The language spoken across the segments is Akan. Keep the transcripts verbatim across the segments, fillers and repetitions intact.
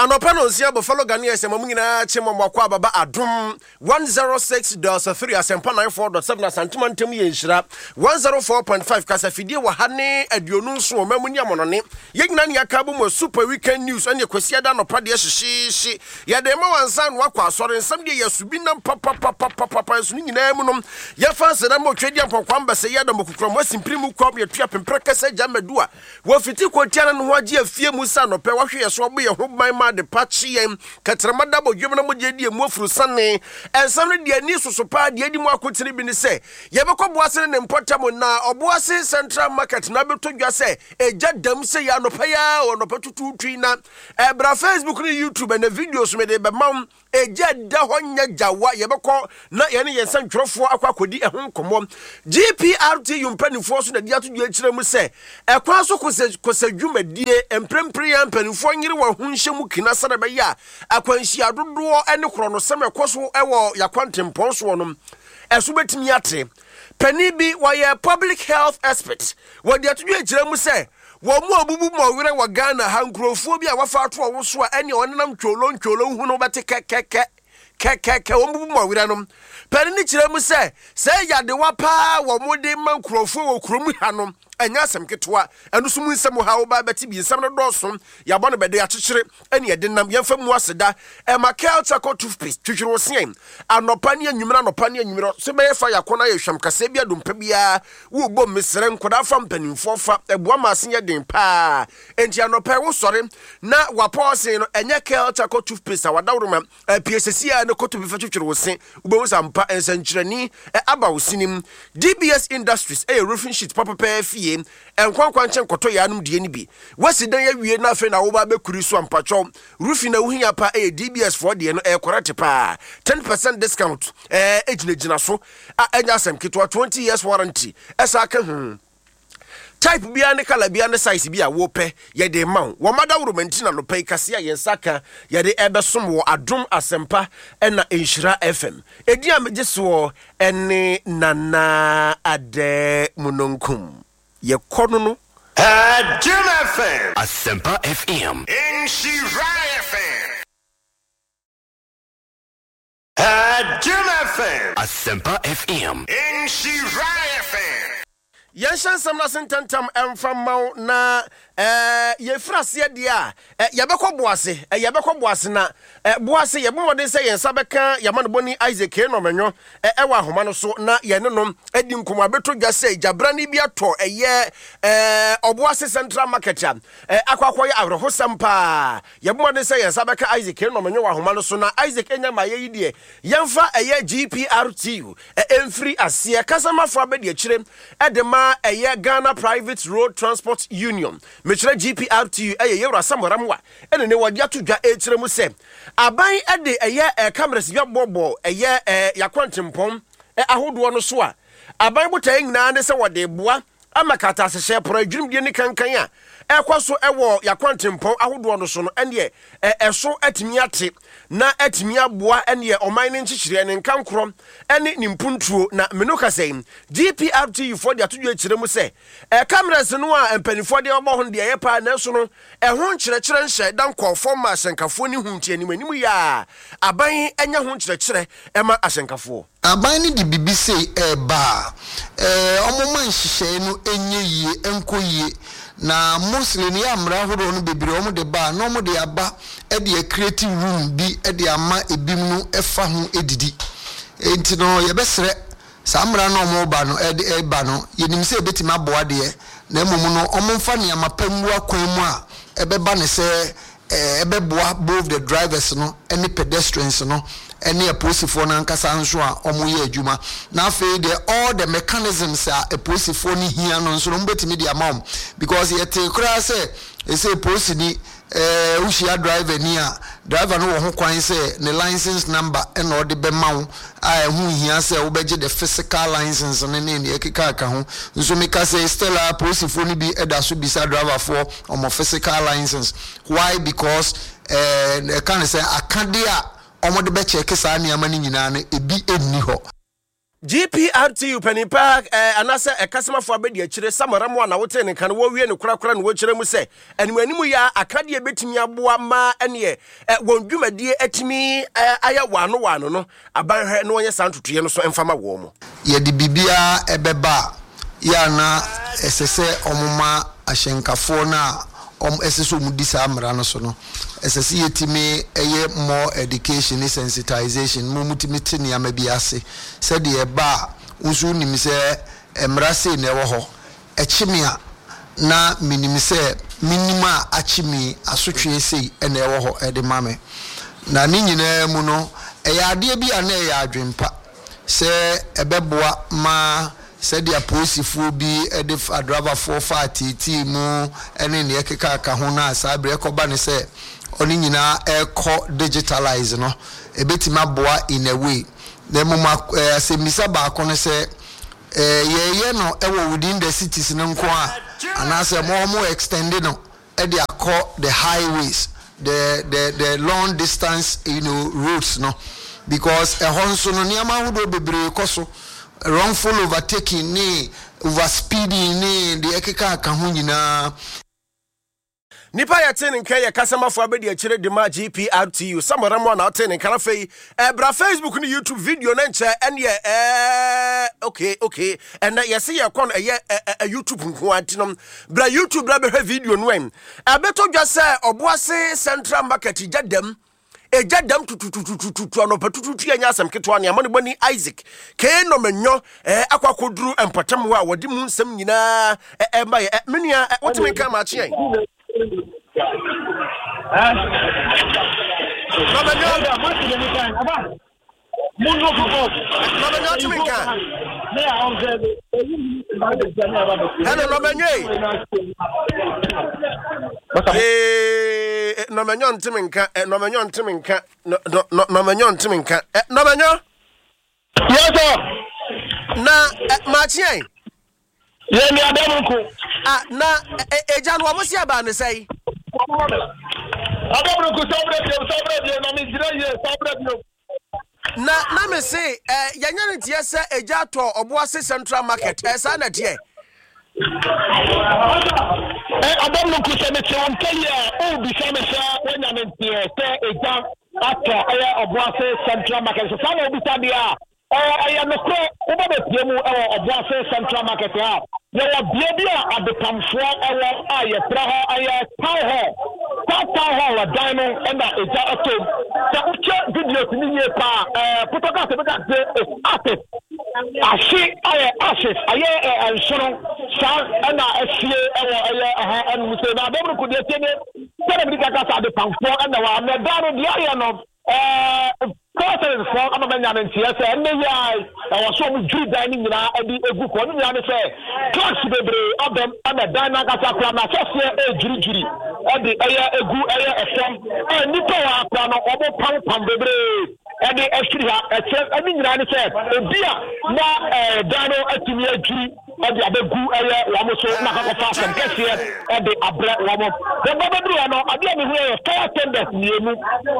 Anopa no nsia Buffalo Ghanaians se mamu nyina chema mwakwa baba adom one oh six point three asempa ninety-four point seven asantuma ntem ye nhira one oh four point five kasafidie wa hane aduonu nso o mamu nya monone ye nyina ne yakabo mo super weekend news ane kwasi da no pade hyehyehye ye de ma wansan wakwa asore nsam de yesubi nam papa papa papa nso nyina mu nom ye fa se da mo twedi ampokwa mbase ye da mo kukura mo simprimu kwam ye tua pempre kasa jamadua wo fiti kwotiana no ho age afie mu sa no pe wahwe ye so bo ye ho ban de patchi yem katramada bo dwemna mo jedi emu afuru sane ensam de ani soso pa de adi mu akotiri bi ni se ye bekoboase ne importam na oboase central market na beto dwa se eja dam se ya no pa ya ono patutu twi na ebra Facebook ni YouTube na videos me de be mam eja da honya jawa ye beko na ye ne yensan twrofo akwakodi ehon komo G P R T yumpanifo so na dia to dwa kire mu se ekwa so kose kose dwumadie emprempre ya mpanifo nyire wa hunhye mu kina sana be ya akwanhyi adodo ene kro no sem ekoso ewo yakwantempon so no eso betimi ate pani bi wa ye public health expert wo dia to dwa kire mu se wo mu abubu mo were wa Ghana hankrofo bi a wafa ato wo so a ene onenam twolo twolo hu no bete kekeke kekeke wo mu mo were no pani ni kire mu se se ya de wa pa wo mu de mankrofo wo krom ha no anya asem ketwa enu sumu nsem ha wo ba beti bi nsem no doso ya bɔ no bɛde akyekere ene ye denam yemfa mu aseda e ma culture co toothpaste twitwiro sen anopa ne anwumira anopa ne anwumira so be fa yakona ye hwam kasa bia dompa bia wo bɔ mesere nkoda fa mpanimfo fa eboa ma asen ye den pa enti anopa wo sɔre na wa pause no enye culture co toothpaste awadawroma P S C a ne koto bi fa twitwiro sen ubewu sampa ensankyerani aba wo sinim D B S Industries e roofing sheet papa pa fie enkwankwa nchen koto ya anum die ni bi wasidan ya wie na fe na wo ba bekuri so ampacho rufi na wuhia pa e D B S for de no e correct pa ten percent discount eh ejinejina so anya asem kitwa twenty years warranty esa ka hu type bia ne kala bia ne size bia wo pe ye de ma wo mada romantina no pe kase ye nsaka ye de ebesom wo adom asempa ena enhira F M edi amege so ene nana ade munonkum ye kono no Adom F M Asempa F M Enhira F M Adom F M Asempa F M Enhira F M Yanshan samna sentantam emfa maw na eh ye frase de a ye bekọ boase eh ye bekọ boase na eh boase ye bomode se ye nsa beka ye man boni Isaac no menyo eh ewa ahoma no so na ye ne nom edi nkoma beto dwa se jabra ni bia to eye eh oboase central market eh akwakoye awro sampa ye bomode se ye nsa beka Isaac no menyo wa ahoma no so na Isaac enya ma ye yidie yemfa eye G P R T eh emfri ase kasama fo abedi akire edema eye Ghana Private Road Transport Union mechira G P R T eye yewra samoramwa ene ne wadi atodwa ekire mu se aban ede eye e cameras bia bobo eye e yakwantempom e ahodo no so a aban botae nyina ne se wode boa amakata sehye pro adwumdie ne kankan a ekwaso ewo yakwantempom ahodo no so no ene e eso atimi ate na atimi aboa ene oman ne nchichire ne nkankro ene nimpuntuo na menoka sei G P R T for the atodwa ekire mu se e cameras no a empanifo de obo ho de ye pa na so no e ho nkyerɛkyerɛ nhye dan kɔfo ma asenkafo ni huntie ni manimu ya aban enya ho nkyerɛkyerɛ ema asenkafo aban ni di B B C e ba eh omoma nhyehyɛ no enye yie enko yie na muslim ya amra hodo no bebire omo de ba no omo de aba e de creative room bi e de ama ebim no efa ho edidi enti no ye besere samra no omo ba no e de e ba no yenim se betima boa de na emom no omo mfa ne amapamu akwan mu a e be ba ne se e be boa both the drivers no any pedestrians no any a posifo na nkasa nso a omo ye adwuma na afei de all the mechanisms a a posifo ni hia no nso no mbetimi de amam because ye te kura say e say posini eh ushia driver ni a driver no wo ho kwan say ne license number e no de be mawo a hu hia say wo beje the physical license ne ne ne ekeka ka ho nso meka say still a posifo ni bi eda so bisa driver for omo physical license why because eh kan say akade a omo de be check saa niam ni nyina no ebi enni ho G P R T U Penny Park eh anasa e customer for abedi akire samaramo na wote ne kan wo wie ne kura kura ne wo kire mu se enwanimu ya akade betimi aboa ma ene e wondwumadie atimi aya wano wano no abanhwe ne wonye santotoye no so emfama wo mu ye di bibia ebeba ya na esese omuma ahyenkafo na om esese omudisa amra no so no esese yetimi eye more education sensitization mu mutimi tini amabiase said ye ba usu nimise emrase ne wo ho echimia na minimise minima achimi asotwe sei ene wo ho ede mame na ni nyina mu no eye ade bia na eye adwempa se ebeboa ma said the aposifu bi edif driver for fati ti mu ene ne ekeka ka ho na asabre ekoba ne se oni nyina eko digitalize no ebetima boa in a way the mama asemisa ba ko ne se eh ye no ewo within the cities no nko a anase mo mo extend no e dey call the highways the the the long distance you know routes no because e honso no niama hudo bebre koso wrongful overtaking ni overspeeding ni the ekeka ka ho nyina nipa ya tene nka ya kasama fo abedi akire de ma G P R T U samaramo na tene nka na fei e bra Facebook ni YouTube video na nche ene eh okay okay and ya see ya kon eh YouTube nko antinom bra YouTube bra be video no em abeto dwa se oboase Central Market jadam eja dam tututututu no patututu anya asem keto ane amane bani Isaac ke no menyo eh akwakoduru empatam ho a wodi mu nsem nyina eh ma menua wotime nka ma kye ah no menyo muno ko no menyo wotime nka me a on ze hello no menyo eh no menyo ntime nka no menyo ntime nka no no no menyo ntime nka no menyo yes sir na ma kye ye mi adamku ah na eja no amosi aba ne sei adamku sobre de sobre de na mi dire ye sobre de na na me say eh yanya ne tie se eja to Oboase Central Market eh sa na tie eh adamku se me won kelia o bi se me sa wanya ne tie se eja ato eh Oboase Central Market so sa na obi sa dia oh aya no ko oba be tie mu eh Oboase Central Market ha ye wa bia bia adepamfo ewo aye pra ho aye town hall town hall wa dino enda eja ato se uche video tini ye pa eh putoka se beka se artist ashi aye ashes aye enshoro sa ena asie ewo aye aha enu se na demru ku de tiene se na bika ka sa adepamfo enda wa me dano dia ye no eh President for Amanya and T S and the I was so good dining in a good one. I say, class baby of them and the Dynagasa plan, a jury, and the air a good air a song, and Nicola plan of Pam Pam baby. And the extra, I mean, I said, dear, now Dino at the jury, and the other good air, almost not fast and get here, and the abra almost. The Babu, I know, I didn't hear a fair tender near me.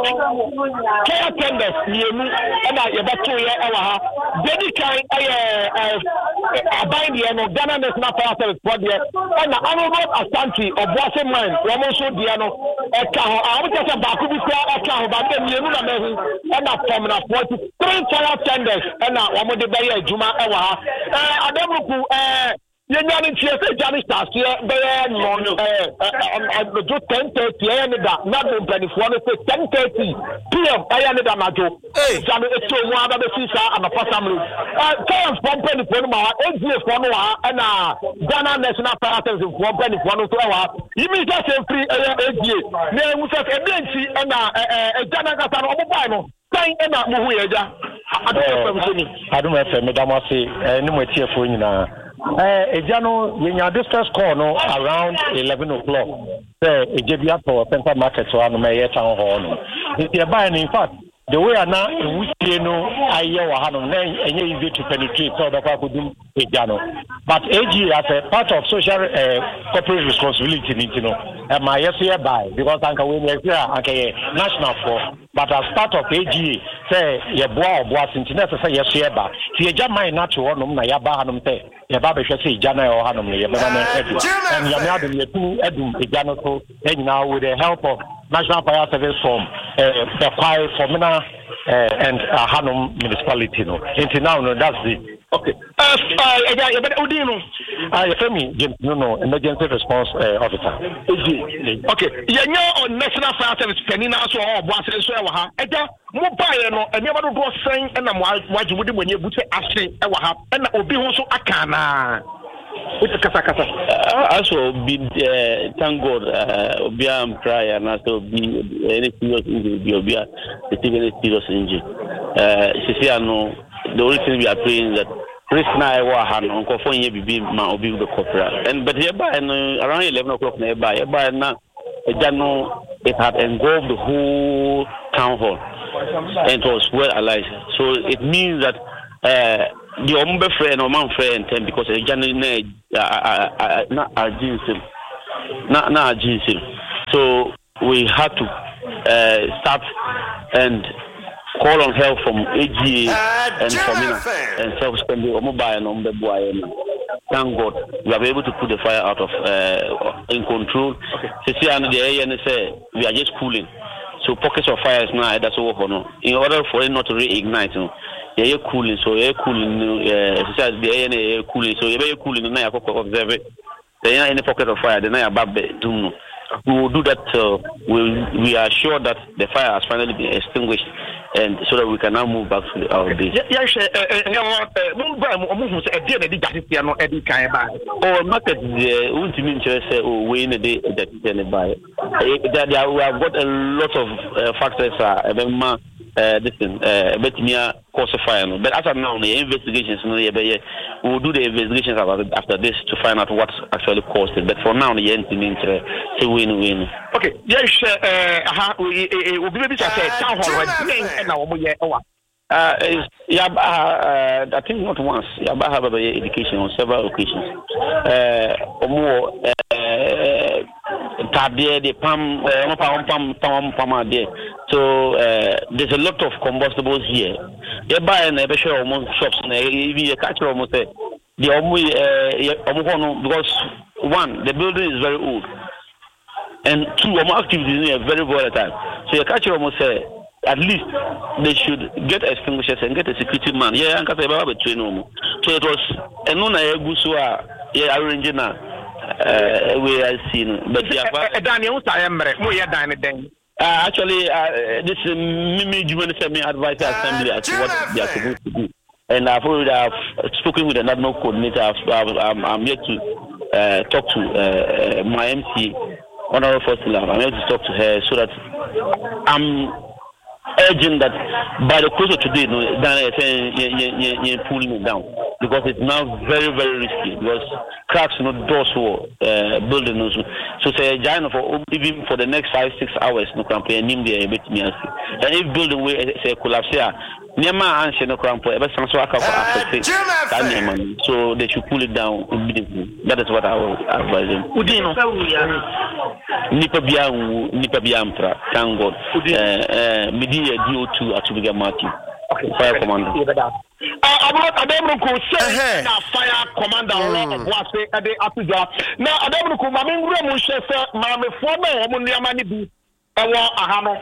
Fair tender. Yemu ena yebato ye ewa ha dedi kan eh aban de no Ghana National Fire Service body ena Honorable Asante Oboase man wo mo so dia no e ka ho a wo tese ba ku bi kwa e ka ho ba de yemu na mehu ena form na forty-three fire tenders ena wo mo de be ye adwuma ewa ha eh adamruku eh yenya ni tie se jani start here be no eh do ten thirty eh ni da na do planifo no say ten thirty p m eh ni da majo eh jani eto mu aba be sisa ama pasamlu eh ten from planifo no ma A G F no wa na Ghana National Fire Service from planifo no to wa yimi just free eh A G na mu se e bi nti na eh Ghana kasa no obo bai no tan na mu hu yeja ado fm so ni ado fm me da mo se eh ni mo tie fo nyina Eh, Ejano, when your distress call no around eleven o'clock. Say, Ejabia for Central Market, so I'm a town hall. If you're buying, in fact, the way ana we no aye wa hanom na enye easy to penetrate so that could do ejano but A G as a part of social uh, corporate responsibility you know and my yes here by because anka we here anka national for but as part of A G say ye boa boa sintina say yes here by ti eja man na to honom na ya ba hanom say ye ba be hwe say ejana e hanom ye be na edu and ya me adum ye tu edum ejano so now with the help of National Fire Service from uh, the Pai Formina uh, and uh, Hanum municipality. No, until now, no, that's the okay. Uh, uh, but Udino, I Femi, no, no, emergency response uh, officer. Okay, you know, on National Fire Service, Penina, so or Bossy, so I have. Eja, mobile, no, and never do saying, and I'm why you wouldn't when you would say, actually, I have, and Obi also Akana. Uh, also, be uh, thank God, uh, Obiam prior and also be any serious injury, be Obia, receiving any serious injury. Uh, she said, no, the only thing we are praying that Chris and I were hand on California be my Obi the corporate. And but hereby, and around eleven o'clock nearby, hereby now, it had engulfed the whole town hall and it was well alive. So it means that. Uh, the ombe friend or man friend because a general not our jeans not our jeans so we had to uh, start and call on help from A G A and Formina and self-spending or mobile and ombe boy. Thank God we are able to put the fire out of uh, in control. Okay. And the A N say we are just cooling. So pockets of fire is now that's over no. In order for it not to reignite, you know, yeah, cooling. So yeah, cooling. Uh, the A N cooling. So yeah, cooling. Now you observe it. Then any pocket of fire, then I bab doom. We will do that. Uh, we we are sure that the fire has finally been extinguished, and so that we can now move back to our base. Yeah, sure. Oh, market the won't mean to say oh we in a day that you buy. That we have got a lot of uh, factors. Uh, uh, this thing, uh, but me cause fire. But as of now, the investigations, we will do the investigations after this to find out what actually caused it. But for now, the end means to win-win. Okay, yes, uh, we will be able to say town hall. Uh, yeah, uh, I think not once. Yeah, I have education on several occasions. Uh, more, uh, the pam, pam, pam, pam, pam, there. So uh, there's a lot of combustibles here. They buy and they show almost shops and even you catch almost the uh, because one, the building is very old, and two, activities are very volatile. So you catch almost say. At least they should get extinguishers and get a security man. Yeah, and because I train home. So it was a non Agusua, yeah, arranging now. We are seen, but yeah, Daniel, I am more than actually, this Mimi Juvenile advisor assembly as to what they are supposed to do. And I've already have spoken with another coordinator. I'm, I'm yet to uh, talk to uh, my M C, Honorable First Love. I'm yet to talk to her so that I'm. Urging that by the close of today, no, you're pulling it down because it's now very, very risky because cracks, you know, doors were uh, building. So, say, giant for even for the next five, six hours, no campaign, name there a bit me. And if building way say collapse here, Nema answer no cramp, ever since I can so they should pull it down immediately. That is what I will advise them. Udino, Nipa Biam, Nipa Biamtra, thank God. Uh, Media D O two at Tubiga Martin. Okay, fire commander. I don't know say fire commander of what say at the Apuja. Now I don't know my main room will say my former woman Yamani be a war ahano.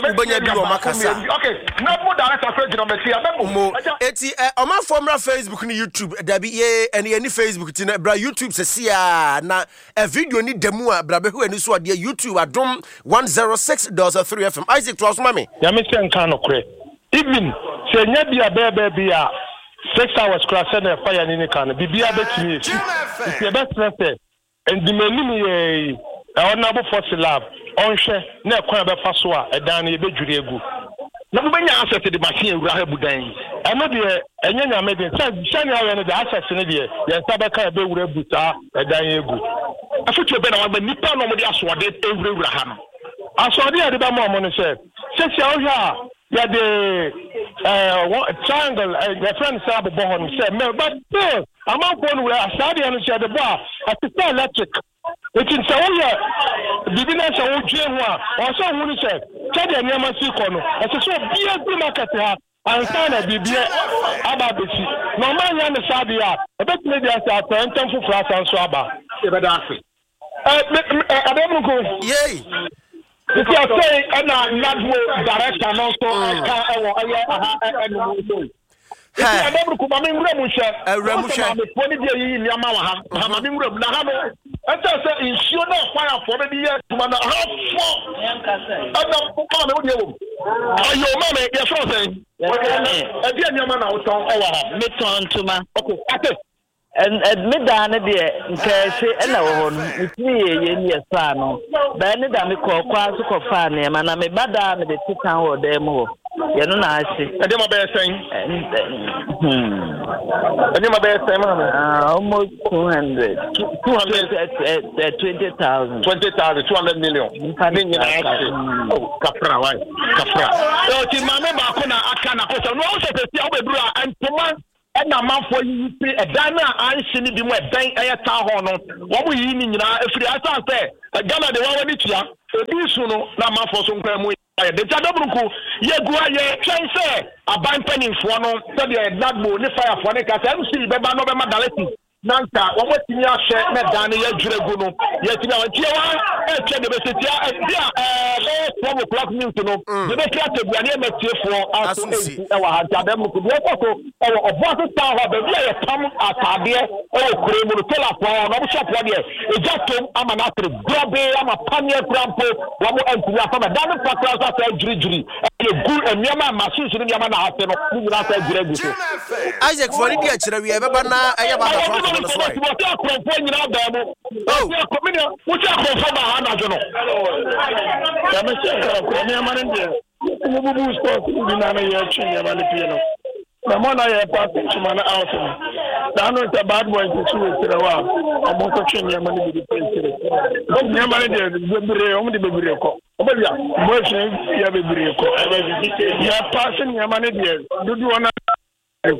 Okay, not more direct afraid number three. Eti on my former Facebook and YouTube, there be any any Facebook tina bra YouTube says ya na a video ni demo bra be who any so dia YouTube adom one oh six point three F M. Isaac to us mami. Ya me say nkan no kre. Even say nya bia bebe bia six hours class na fire ni kan bibia betimi. If you best say and the menu ye honorable First Love onhwe na ekwan be fa so a edan na ye bedwure egu na mo benya access the machine ewura ha budan eno de enya nyame de shani awe no the access ne de ye nsa be kan be wura buta edan egu afutu be na wa nipa no mo de asode ewura ewura ha no asode ya de ba mo mo no se se se o hwa yeah the uh triangle uh, the friend said Bohon said no but still I'm not going with a study and said the bar at the electric which in Saoya the business of Jema also who said Chadi and Yamasi as a so B S D market and sign a B B about the sea no man yan the Sabia a bit maybe as a ten for class and swaba if I don't go yay. If you are saying I'm not director and also I don't If I never come, I'm in Remusha, a Remusha, the twenty year in Yamaha, I'm in Rum, Nahamo. I said, ensure no fire for the year to my half four. I'm not coming with you. Are you, mammy? Yes, I'm saying. Again, your man out on Midtown to my okay. And admit that idea, say, and I with me in your son. Then I call quite so funny, and I'm a bad dame, the two town or demo. You know, I see. I did my best thing. I did my best thing, almost two hundred. two hundred twenty thousand. twenty thousand, two hundred million. Oh, Capra, why? Capra. So, Timana Bakuna, I can't put a rose at the Albert and Toman. And a man for you, a diner, I see me be more bank air town honor. What we in now, if you are fair, a Ghana, the one with you, a Bisuno, Nama for some time. The Tadabruku, ye go ye, train say, a band penny for no, so the Nagbo, the fire for the cat, and see, Beba November Dalati. Nanta, what was in your share, Medani, Jureguno, yet you know, Tia, and check the best, yeah, uh, twelve o'clock news to know. The best cat to be an M S T for us to our Tadam could work also, or a bottle town, but we are come at Tabia, or Kremul, tell us for no shop one year. It just came, I'm an actor, Grobby, I'm a Panya Grampo, one more empty, I'm a Dana Patas, I said, Dri, and good and Yama, machines in Yamana, Isaac, for the we have ever now, I have a oh, what's your the man I have passed to man out. Now it's a bad boy to see it. I'm also changing your money with the prince. Don't your money there, the baby, only the baby. Oh, yeah, merchant, you have a baby. You are passing your money there. Do you want to? Okay,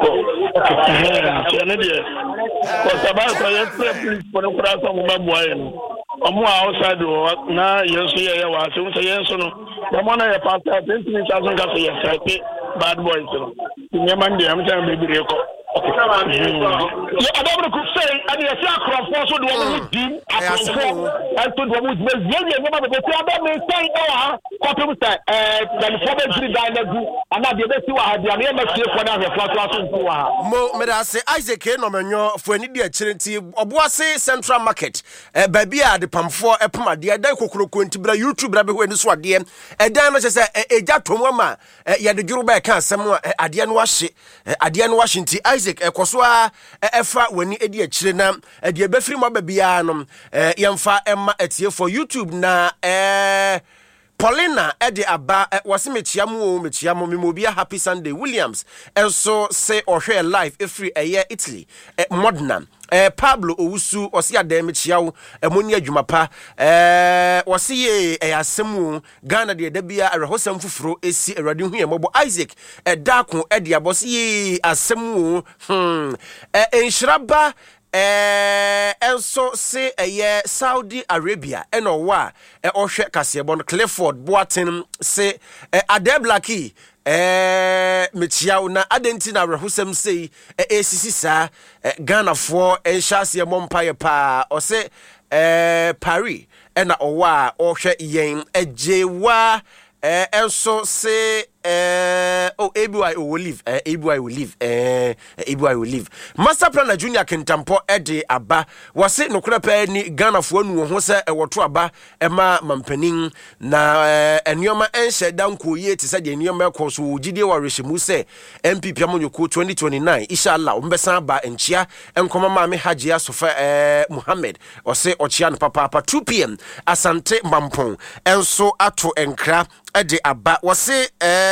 because about please for the class of my boy. I'm outside now. Yes, yeah, was yes, no. The one I pass out, ten thousand gas, yes, bad boys. In Monday, I'm telling baby. Okay. I don't know say, and you say across also the one who did across and to the one who was very never the other may say, oh, what say, uh, then for the diner, and not the best you are the name of the flat. Mo, may I say, Isaac, no man, for any dear charity, Obuasi Central Market, a baby at the Pam for a Pama, dear Dako Quintibra, YouTube, Rabbi, when this one, dear, a diamond says, a Jatomama, ya the Juruba can somewhere, a Dian Washi, a Dian Washington, Isaac, a Koswa, a Efra, when you idiot children, a dear Befri Mababianum, a Yamfa Emma at here for YouTube na, eh. Paulina Eddie Abba was Michiamu, Michiamu, Mimobia, Happy Sunday Williams, and so say or share live every a year Italy, Modena. Eh, Pablo Owusu osia de mechiawo emunia dwumapa eh wose ye asemu Ghana de dabia arehosam fufuro esi awrade hu yembo Isaac eh dako eh de abose ye asemu hmm eh enhraba eh enso se eh Saudi Arabia eno wa eh ohwe kasebo no Clifford Boatin se eh Adeblaki eh mechiawo na adentina rehosam sei eh esisi sa eh, Ghana for eh shase mompaye pa o se eh Paris ena owa ohwe yen ejewa eh enso se eh oh A B Y will live eh A B Y will live eh A B Y will live Master Planner Junior Kentampo Ede Aba wase no kura pa ni Ghana fo nu ho se e woto aba e ma mampanin na eh enioma enhye danko ye ti se de enioma koso gidie wa rehemu se M P P amonyoko twenty twenty-nine inshallah umbesan ba enchia enkoma ma me Hajia Sofa eh Muhammad wase ochia no papa pa two p m Asante Mampon enso ato enkra Ede Aba wase eh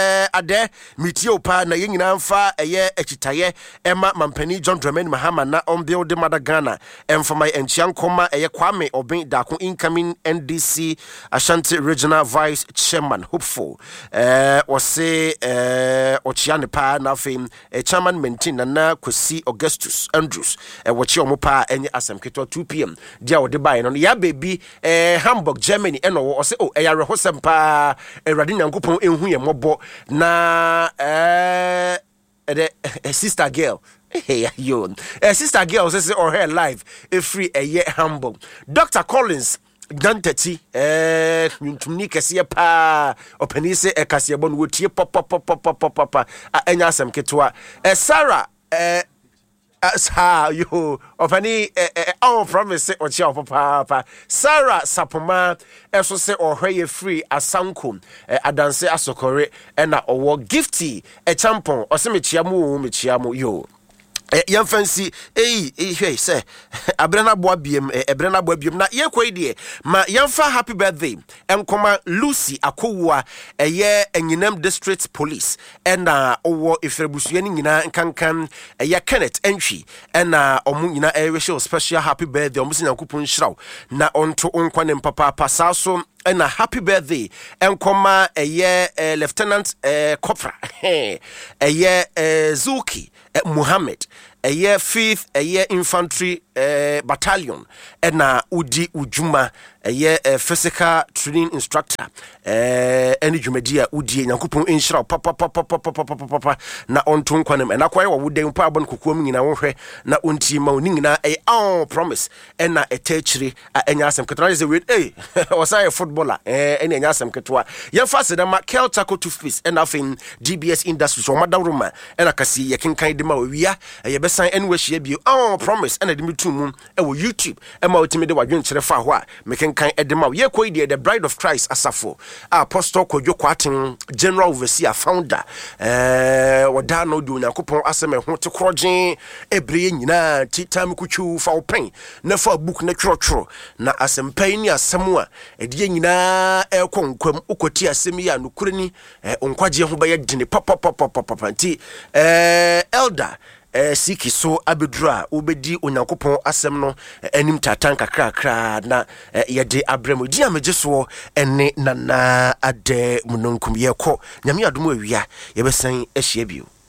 eh ade mitio pa na yenyina mfa eye ekitaye ema mampani John Dramani Mahama na on build mother Ghana emfa my enchiankoma eye Kwame Obin Dako incoming N D C Ashanti Regional Vice Chairman hopeful eh wose eh ochiane pa na fame eh, chairman maintain na Kwesi Augustus Andrews eh wochi omo pa enye asem keto two p m dia wo de bai no ya baby eh Hamburg Germany eno wo se oh eya rehosem pa Erade Nyankopon enhu ye mobo na eh the uh, sister girl hey yo uh, sister girl says or her life a free a year humble Doctor Collins Dantati eh ntumni kese pa openise e kase bon wotie pop pop pop pop pop pop anya asem ketwa eh Sarah eh ha yo opani eh on promise o chia papa Sarah Sapoma eso se ohwe free asankom adanse asokore na owo gifty e champon o se mechia mu mechia mu yo yam fancy eh eh say abrena boa biem ebrena boa biem na ye kwai de ma yamfa happy birthday enkoma Lucy Akowua eye Enyinam District Police ena owo ifrebusuye ni nyina nkankan eye Kenneth Entry ena omu nyina e show special happy birthday omu Nyankopon hyiraw na onto onkwane mpapa pasa so ena happy birthday enkoma eye eh, Lieutenant eh, Kopra eye eh, Zuki eh, Muhammad eye fifth eye infantry eh, battalion ena udi ujuma eye eh, physical training instructor eh eni dwumadia udi Nyankopon enhyira papa papa papa papa papa na onto nkwanem ena kwaye wo den pa abon kokoam nyina wo hwe na onti ma oni nyina eh oh promise ena etachiri enya asem ketwa ze we eh wasai footballer eh ena enya asem ketwa yemfa se ma Kel Taco toothpaste ena fin G B S Industries o madawroma ena kasi yekenkan de ma wia ye besan enwe hye bi oh promise ena de mitum e wo YouTube e ma otimi de wadwen kire fa ho a mekenkan e de ma ye koi de the Bride of Christ asafo Apostle Kojo Kwatin General Overseer Founder eh wada no de Onyankopon asem ho te krogen ebre nyina titam kutwu fa open na fa book na twotwo na asempan ni asem a ede nyina e konkwam ukoti asem ya nukurani onkwaje ho baye dine papa papa papa nti eh elder eh siki so abedura obedi Onyankopon asem no anim tatan kakra kra na yede abremu di amege so ene nana ade munonkum ye ko nyame adom awia ye besan ahia bio